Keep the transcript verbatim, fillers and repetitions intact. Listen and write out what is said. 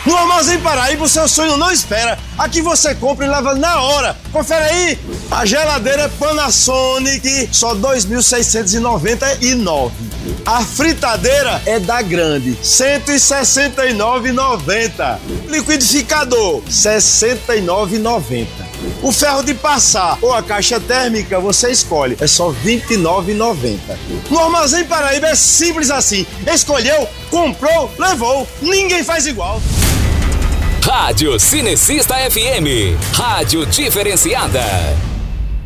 No Armazém Paraíba, o seu sonho não espera. Aqui você compra e leva na hora. Confere aí. A geladeira é Panasonic, só dois mil seiscentos e noventa e nove. A fritadeira é da Grande, cento e sessenta e nove reais e noventa centavos. Liquidificador, sessenta e nove reais e noventa centavos. O ferro de passar ou a caixa térmica, você escolhe, é só vinte e nove reais e noventa centavos. No Armazém Paraíba é simples assim. Escolheu, comprou, levou. Ninguém faz igual. Rádio Cinecista F M. Rádio diferenciada.